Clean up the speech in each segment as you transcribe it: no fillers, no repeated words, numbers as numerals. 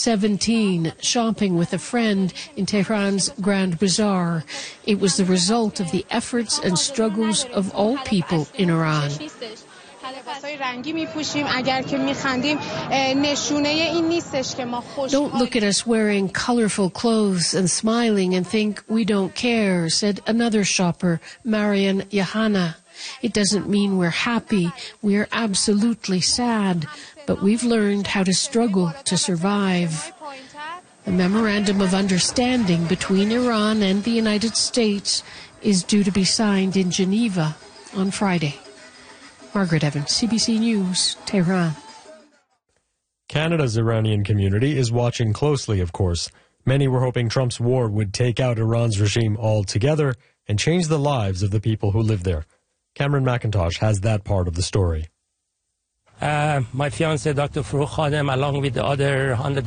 17, shopping with a friend in Tehran's Grand Bazaar. It was the result of the efforts and struggles of all people in Iran. Don't look at us wearing colorful clothes and smiling and think we don't care, said another shopper, Marian Yahana. It doesn't mean we're happy. We're absolutely sad, but we've learned how to struggle to survive. A memorandum of understanding between Iran and the United States is due to be signed in Geneva on Friday. Margaret Evans, CBC News, Tehran. Canada's Iranian community is watching closely, of course. Many were hoping Trump's war would take out Iran's regime altogether and change the lives of the people who live there. Cameron McIntosh has that part of the story. My fiancée, Dr. Farouk Khadem, along with the other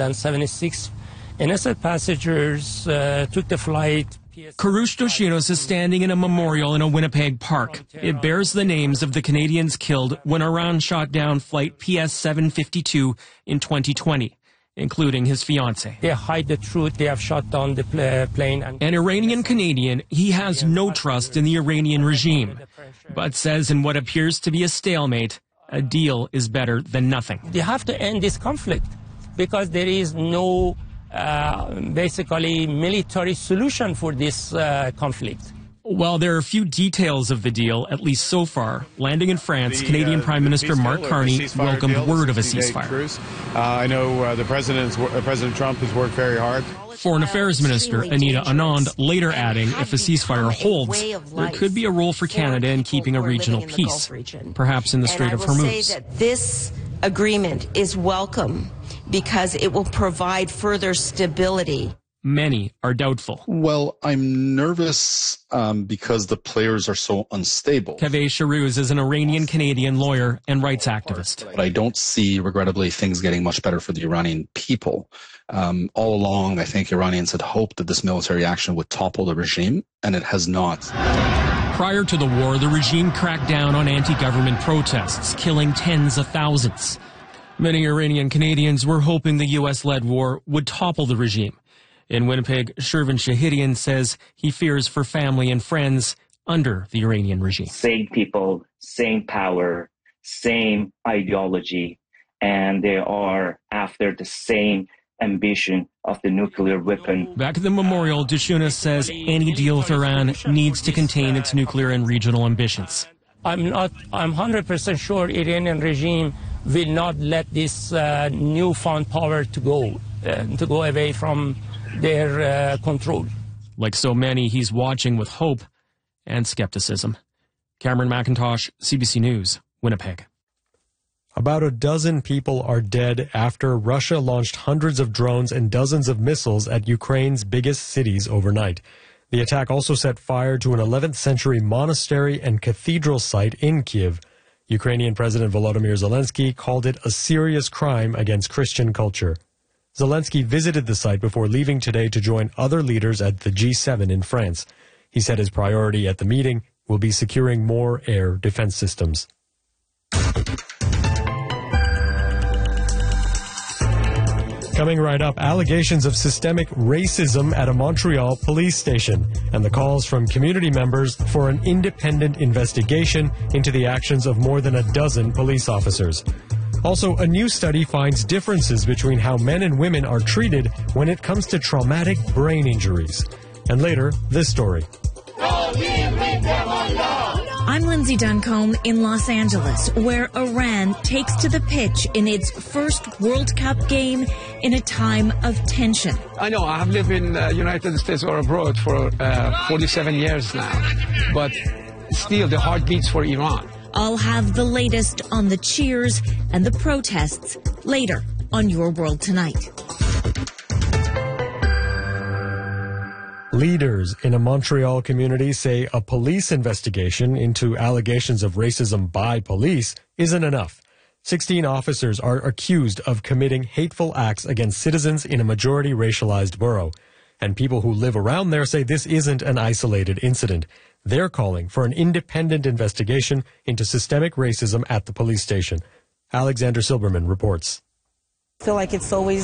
176 innocent passengers, took the flight. Karush Doshinos is standing in a memorial in a Winnipeg park. It bears the names of the Canadians killed when Iran shot down flight PS-752 in 2020, including his fiancée. They hide the truth. They have shot down the plane. An Iranian Canadian, he has no trust in the Iranian regime, but says in what appears to be a stalemate, a deal is better than nothing. They have to end this conflict because there is no basically military solution for this conflict. While there are a few details of the deal, at least so far, landing in France, Canadian Prime Minister Mark Carney welcomed word of a ceasefire. I know President Trump has worked very hard. Foreign Affairs Minister Anita Anand later adding if a ceasefire holds, there could be a role for Canada in keeping a regional peace, perhaps in the Strait of Hormuz. This agreement is welcome because it will provide further stability. Many are doubtful. Well, I'm nervous because the players are so unstable. Kaveh Shahruz is an Iranian-Canadian lawyer and rights activist. But I don't see, regrettably, things getting much better for the Iranian people. All along, I think Iranians had hoped that this military action would topple the regime, and it has not. Prior to the war, the regime cracked down on anti-government protests, killing tens of thousands. Many Iranian Canadians were hoping the U.S.-led war would topple the regime. In Winnipeg, Shervin Shahidian says he fears for family and friends under the Iranian regime. Same people, same power, same ideology, and they are after the same ambition of the nuclear weapon. Back at the memorial, Dushunas says any deal with Iran needs to contain its nuclear and regional ambitions. I'm 100% sure Iranian regime will not let this newfound power to go away from their control. Like so many, he's watching with hope and skepticism. Cameron McIntosh, CBC News, Winnipeg. About a dozen people are dead after Russia launched hundreds of drones and dozens of missiles at Ukraine's biggest cities overnight. The attack also set fire to an 11th century monastery and cathedral site in Kyiv. Ukrainian President Volodymyr Zelensky called it a serious crime against Christian culture. Zelensky visited the site before leaving today to join other leaders at the G7 in France. He said his priority at the meeting will be securing more air defense systems. Coming right up, allegations of systemic racism at a Montreal police station and the calls from community members for an independent investigation into the actions of more than a dozen police officers. Also, a new study finds differences between how men and women are treated when it comes to traumatic brain injuries. And later, this story. I'm Lindsay Duncombe in Los Angeles, where Iran takes to the pitch in its first World Cup game in a time of tension. I know, I have lived in the United States or abroad for 47 years now, but still the heart beats for Iran. I'll have the latest on the cheers and the protests later on Your World Tonight. Leaders in a Montreal community say a police investigation into allegations of racism by police isn't enough. 16 officers are accused of committing hateful acts against citizens in a majority racialized borough. And people who live around there say this isn't an isolated incident. They're calling for an independent investigation into systemic racism at the police station. Alexander Silberman reports. I feel like it's always